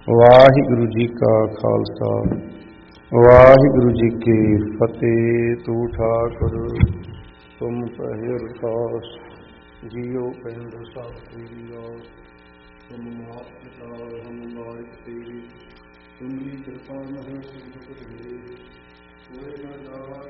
ਵਾਹਿਗੁਰੂ ਜੀ ਕਾ ਖਾਲਸਾ ਵਾਹਿਗੁਰੂ ਜੀ ਕੀ ਫਤਿਹ। ਤੂੰ ਠਾਕੁਰ ਤੁਮ ਪਹਿਰ ਖਾਸ, ਜੀਓ ਪਿੰਡ ਸਭ ਤੇਰੀ ਰਾਸ। ਤੁਮ ਮਾਤ ਪਿਤਾ ਹਮ ਲਾਇਕ ਤੇਰੀ, ਤੁਮਰੀ ਕਿਰਪਾ ਮਹਿ ਸੁਖ ਦੇ। ਹੋਏ ਨਾ